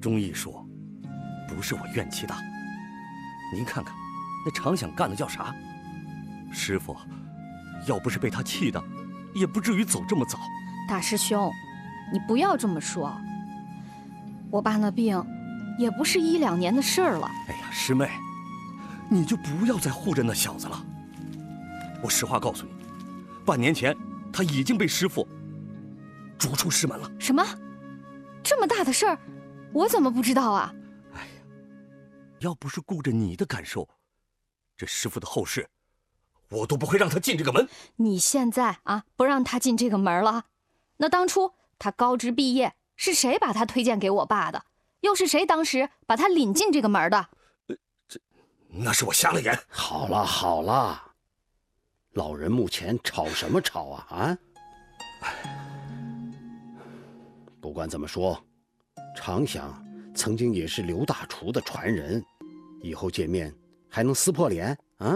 钟义说，不是我怨气大，您看看，那常想干的叫啥？师傅，要不是被他气的，也不至于走这么早。 大师兄，你不要这么说。我爸那病，也不是1、2年的事儿了。 哎呀，师妹，你就不要再护着那小子了。我实话告诉你，半年前他已经被师傅逐出师门了。 什么？这么大的事儿，我怎么不知道啊？ 哎呀，要不是顾着你的感受，这师傅的后事，我都不会让他进这个门。 你现在啊，不让他进这个门了，那当初他高职毕业，是谁把他推荐给我爸的？又是谁当时把他领进这个门的？ 那是我瞎了眼。 好了好了，老人墓前吵什么吵啊啊！不管怎么说，常想曾经也是刘大厨的传人，以后见面还能撕破脸啊？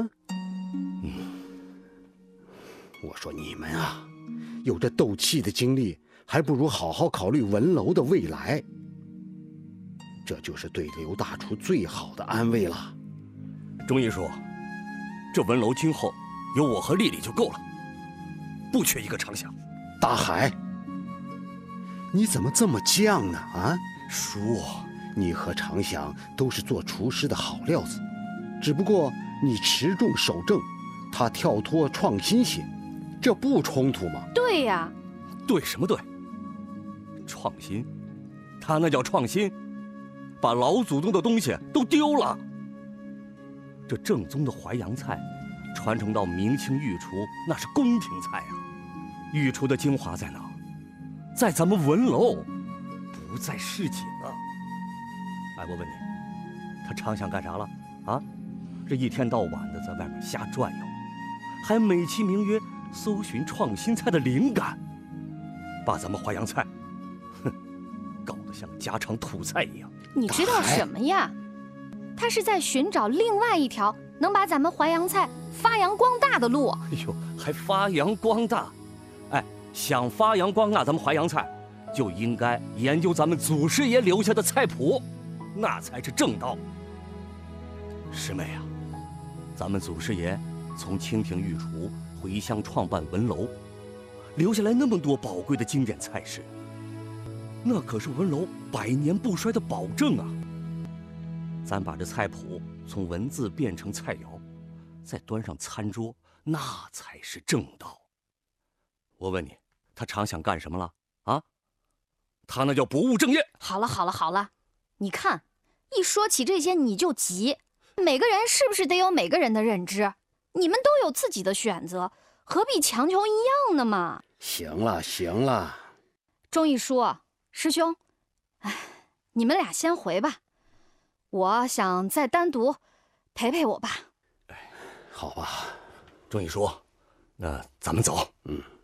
我说你们啊，有这斗气的经历，还不如好好考虑文楼的未来。这就是对刘大厨最好的安慰了。 钟义说，这文楼今后有我和丽丽就够了，不缺一个常想。 大海，你怎么这么犟呢？啊， 叔， 你和常想都是做厨师的好料子，只不过你持重守正，他跳脱创新些，这不冲突吗？ 对呀， 对什么对？创新？他那叫创新，把老祖宗的东西都丢了。这正宗的淮扬菜，传承到明清御厨，那是宫廷菜啊。御厨的精华在哪？在咱们文楼，不在市井啊。哎，我问你，他常想干啥了啊？这一天到晚的在外面瞎转悠，还美其名曰搜寻创新菜的灵感，把咱们淮扬菜，哼，搞得像家常土菜一样。 你知道什么呀？他是在寻找另外一条能把咱们淮扬菜发扬光大的路。 哎呦，还发扬光大？哎，想发扬光大咱们淮扬菜，就应该研究咱们祖师爷留下的菜谱，那才是正道。师妹啊，咱们祖师爷从清廷御厨回乡创办文楼，留下来那么多宝贵的经典菜式，那可是文楼100年不衰的保证啊。咱把这菜谱从文字变成菜肴，再端上餐桌，那才是正道。我问你，他常想干什么了啊？他那叫不务正业。 好了好了好了，你看，一说起这些你就急。每个人是不是得有每个人的认知？你们都有自己的选择，何必强求一样的嘛？ 行了行了， 钟义叔，师兄，哎，你们俩先回吧，我想再单独陪陪我爸。 好吧， 钟义叔，那咱们走。 嗯。